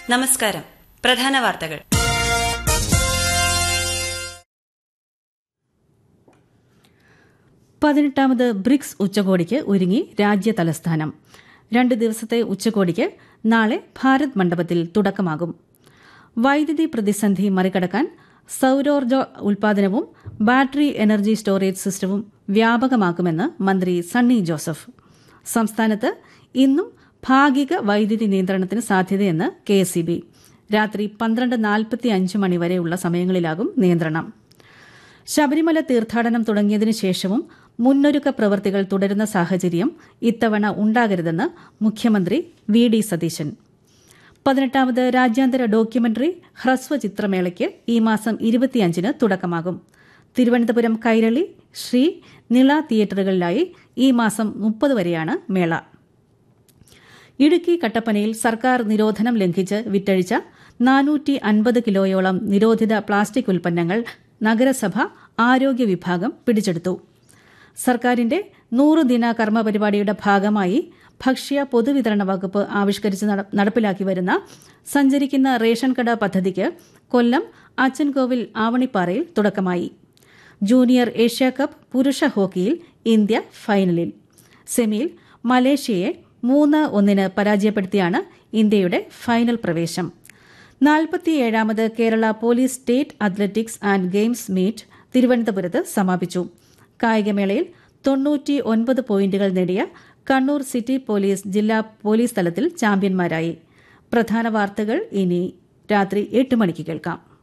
നമസ്കാരം. പ്രധാന വാർത്തകൾ. പതിനെട്ടാമത് ബ്രിക്സ് ഉച്ചകോടിക്ക് ഒരുങ്ങി രാജ്യ തലസ്ഥാനം. 2 ദിവസത്തെ ഉച്ചകോടിക്ക് നാളെ ഭാരത് മണ്ഡപത്തിൽ തുടക്കമാകും. വൈദ്യുതി പ്രതിസന്ധി മറികടക്കാൻ സൌരോർജ്ജ ഉൽപാദനവും ബാറ്ററി എനർജി സ്റ്റോറേജ് സിസ്റ്റവും വ്യാപകമാക്കുമെന്ന് മന്ത്രി സണ്ണി ജോസഫ്. സംസ്ഥാനത്ത് ഇന്നും ഭാഗിക വൈദ്യുതി നിയന്ത്രണത്തിന് സാധ്യതയെന്ന് KSEB. രാത്രി 12:45 മണിവരെയുള്ള സമയങ്ങളിലാകും നിയന്ത്രണം. ശബരിമല തീർത്ഥാടനം തുടങ്ങിയതിനു ശേഷവും മുന്നൊരുക്ക പ്രവൃത്തികൾ തുടരുന്ന സാഹചര്യം ഇത്തവണ ഉണ്ടാകരുതെന്ന് മുഖ്യമന്ത്രി VD സതീശൻ. 18ാമത് രാജ്യാന്തര ഡോക്യുമെന്ററി ഹ്രസ്വചിത്രമേളയ്ക്ക് ഈ മാസം 25-ന് തുടക്കമാകും. തിരുവനന്തപുരം കൈരളി, ശ്രീ, നിള തിയേറ്ററുകളിലായി ഈ മാസം 30 വരെയാണ് മേള. ഇടുക്കി കട്ടപ്പനയിൽ സർക്കാർ നിരോധനം ലംഘിച്ച് വിറ്റഴിച്ച 450 കിലോയോളം നിരോധിത പ്ലാസ്റ്റിക് ഉൽപ്പന്നങ്ങൾ നഗരസഭ ആരോഗ്യ വിഭാഗം പിടിച്ചെടുത്തു. സർക്കാരിന്റെ 100 ദിന കർമ്മപരിപാടിയുടെ ഭാഗമായി ഭക്ഷ്യ പൊതുവിതരണ വകുപ്പ് ആവിഷ്കരിച്ച് നടപ്പിലാക്കി വരുന്ന സഞ്ചരിക്കുന്ന റേഷൻ കട പദ്ധതിക്ക് കൊല്ലം അച്ചൻകോവിൽ ആവണിപ്പാറയിൽ തുടക്കമായി. ജൂനിയർ ഏഷ്യാകപ്പ് പുരുഷ ഹോക്കിയിൽ ഇന്ത്യ ഫൈനലിൽ. സെമിയിൽ മലേഷ്യയെ 3-1 പരാജയപ്പെടുത്തിയാണ് ഇന്ത്യയുടെ ഫൈനൽ പ്രവേശം. 47ാമത് Kerala police state athletics and games meet തിരുവനന്തപുരത്ത് സമാപിച്ചു. കായികമേളയിൽ 99 പോയിന്റുകൾ നേടിയ കണ്ണൂർ സിറ്റി പോലീസ് ജില്ലാ പോലീസ് തലത്തിൽ ചാമ്പ്യന്മാരായി. പ്രധാന വാർത്തകൾ ഇനി രാത്രി 8 മണിക്ക് കേൾക്കാം.